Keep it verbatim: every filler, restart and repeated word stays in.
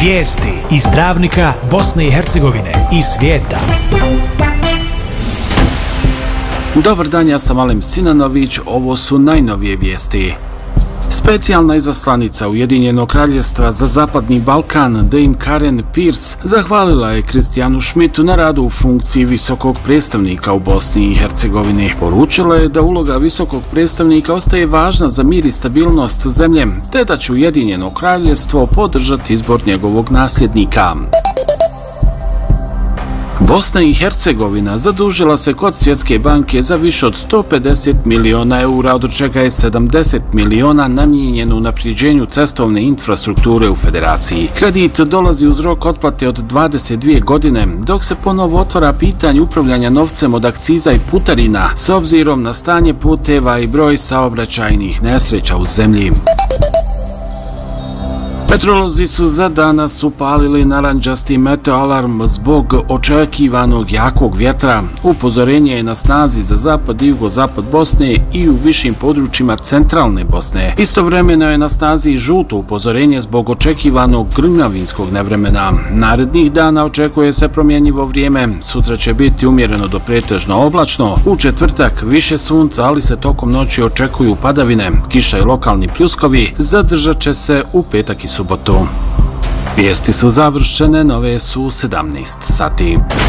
Vijesti iz Travnika, Bosne i Hercegovine i svijeta. Dobar dan, ja sam Alem Sinanović, ovo su najnovije vijesti. Specijalna izaslanica Ujedinjenog kraljevstva za Zapadni Balkan, Dame Karen Pierce, zahvalila je Kristijanu Schmidtu na radu u funkciji visokog predstavnika u Bosni i Hercegovini. Poručila je da uloga visokog predstavnika ostaje važna za mir i stabilnost zemlje, te da će Ujedinjeno kraljevstvo podržati izbor njegovog nasljednika. Bosna i Hercegovina zadužila se kod Svjetske banke za više od sto pedeset miliona eura, od čega je sedamdeset miliona namijenjeno unapređenju cestovne infrastrukture u federaciji. Kredit dolazi uz rok otplate od dvadeset dvije godine, dok se ponovo otvara pitanje upravljanja novcem od akciza i putarina s obzirom na stanje puteva i broj saobraćajnih nesreća u zemlji. Meteorolozi su za danas upalili narandžasti meteo alarm zbog očekivanog jakog vjetra. Upozorenje je na snazi za zapad i jugozapad Bosne i u višim područjima centralne Bosne. Istovremeno je na snazi i žuto upozorenje zbog očekivanog grmljavinskog nevremena. Narednih dana očekuje se promjenjivo vrijeme. Sutra će biti umjereno do pretežno oblačno. U četvrtak više sunca, ali se tokom noći očekuju padavine, kiša i lokalni pljuskovi. Zadržat će se u petak i subotu. Vijesti su završene, nove su u sedamnaest sati.